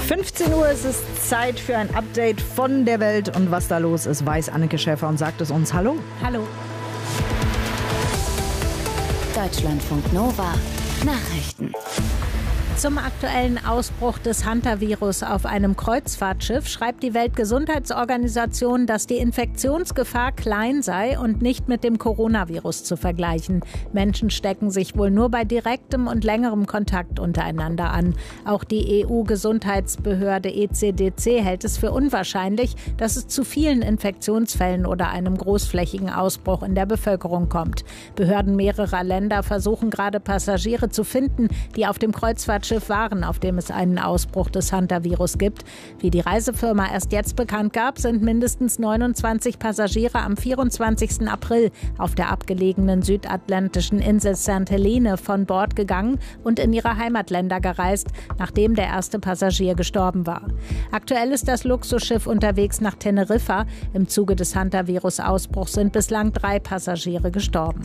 15 Uhr ist es Zeit für ein Update von der Welt. Und was da los ist, weiß Anneke Schäfer und sagt es uns. Hallo. Hallo. Deutschlandfunk Nova. Nachrichten. Zum aktuellen Ausbruch des Hantavirus auf einem Kreuzfahrtschiff schreibt die Weltgesundheitsorganisation, dass die Infektionsgefahr klein sei und nicht mit dem Coronavirus zu vergleichen. Menschen stecken sich wohl nur bei direktem und längerem Kontakt untereinander an. Auch die EU-Gesundheitsbehörde ECDC hält es für unwahrscheinlich, dass es zu vielen Infektionsfällen oder einem großflächigen Ausbruch in der Bevölkerung kommt. Behörden mehrerer Länder versuchen gerade Passagiere zu finden, die auf dem Kreuzfahrtschiff waren, auf dem es einen Ausbruch des Hantavirus gibt. Wie die Reisefirma erst jetzt bekannt gab, sind mindestens 29 Passagiere am 24. April auf der abgelegenen südatlantischen Insel St. Helene von Bord gegangen und in ihre Heimatländer gereist, nachdem der erste Passagier gestorben war. Aktuell ist das Luxusschiff unterwegs nach Teneriffa. Im Zuge des Hantavirus-Ausbruchs sind bislang 3 Passagiere gestorben.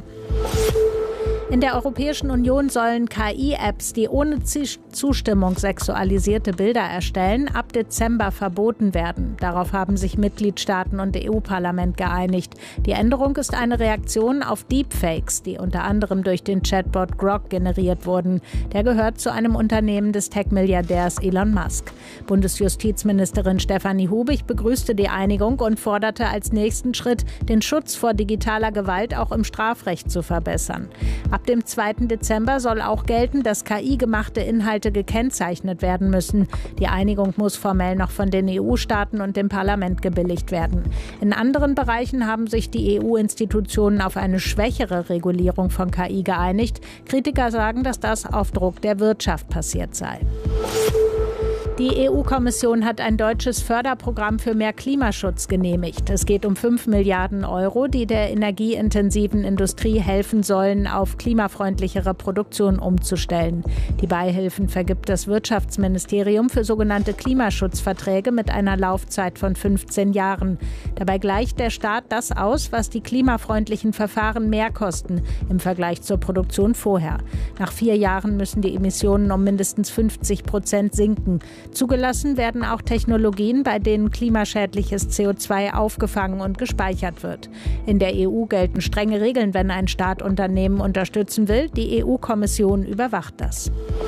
In der Europäischen Union sollen KI-Apps, die ohne Zustimmung sexualisierte Bilder erstellen, ab Dezember verboten werden. Darauf haben sich Mitgliedstaaten und EU-Parlament geeinigt. Die Änderung ist eine Reaktion auf Deepfakes, die unter anderem durch den Chatbot Grok generiert wurden. Der gehört zu einem Unternehmen des Tech-Milliardärs Elon Musk. Bundesjustizministerin Stefanie Hubig begrüßte die Einigung und forderte als nächsten Schritt, den Schutz vor digitaler Gewalt auch im Strafrecht zu verbessern. Ab dem 2. Dezember soll auch gelten, dass KI-gemachte Inhalte gekennzeichnet werden müssen. Die Einigung muss formell noch von den EU-Staaten und dem Parlament gebilligt werden. In anderen Bereichen haben sich die EU-Institutionen auf eine schwächere Regulierung von KI geeinigt. Kritiker sagen, dass das auf Druck der Wirtschaft passiert sei. Die EU-Kommission hat ein deutsches Förderprogramm für mehr Klimaschutz genehmigt. Es geht um 5 Milliarden Euro, die der energieintensiven Industrie helfen sollen, auf klimafreundlichere Produktion umzustellen. Die Beihilfen vergibt das Wirtschaftsministerium für sogenannte Klimaschutzverträge mit einer Laufzeit von 15 Jahren. Dabei gleicht der Staat das aus, was die klimafreundlichen Verfahren mehr kosten im Vergleich zur Produktion vorher. Nach 4 Jahren müssen die Emissionen um mindestens 50% sinken. Zugelassen werden auch Technologien, bei denen klimaschädliches CO2 aufgefangen und gespeichert wird. In der EU gelten strenge Regeln, wenn ein Staat Unternehmen unterstützen will. Die EU-Kommission überwacht das.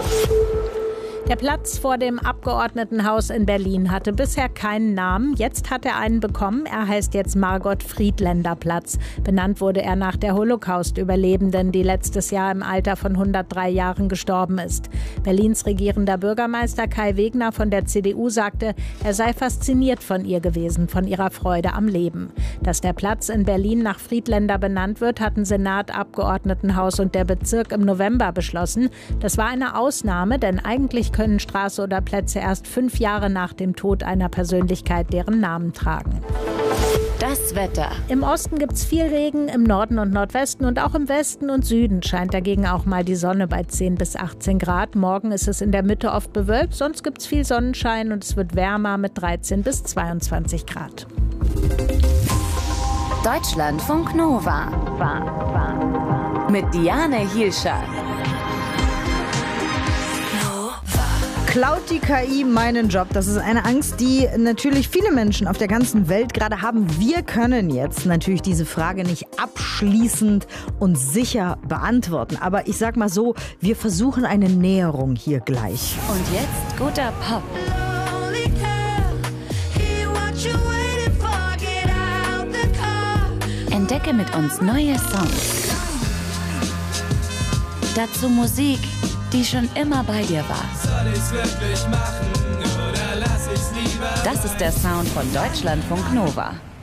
Der Platz vor dem Abgeordnetenhaus in Berlin hatte bisher keinen Namen. Jetzt hat er einen bekommen. Er heißt jetzt Margot-Friedländer-Platz. Benannt wurde er nach der Holocaust-Überlebenden, die letztes Jahr im Alter von 103 Jahren gestorben ist. Berlins regierender Bürgermeister Kai Wegner von der CDU sagte, er sei fasziniert von ihr gewesen, von ihrer Freude am Leben. Dass der Platz in Berlin nach Friedländer benannt wird, hatten Senat, Abgeordnetenhaus und der Bezirk im November beschlossen. Das war eine Ausnahme, denn eigentlich können Straße oder Plätze erst 5 Jahre nach dem Tod einer Persönlichkeit deren Namen tragen. Das Wetter. Im Osten gibt es viel Regen, im Norden und Nordwesten und auch im Westen und Süden scheint dagegen auch mal die Sonne bei 10 bis 18 Grad. Morgen ist es in der Mitte oft bewölkt, sonst gibt es viel Sonnenschein und es wird wärmer mit 13 bis 22 Grad. Deutschlandfunk Nova. Mit Diane Hielscher. Klaut die KI meinen Job? Das ist eine Angst, die natürlich viele Menschen auf der ganzen Welt gerade haben. Wir können jetzt natürlich diese Frage nicht abschließend und sicher beantworten. Aber ich sag mal so, wir versuchen eine Näherung hier gleich. Und jetzt guter Pop. Entdecke mit uns neue Songs. Dazu Musik, die schon immer bei dir war. Soll ich's wirklich machen oder lass ich's lieber? Das ist der Sound von Deutschlandfunk Nova.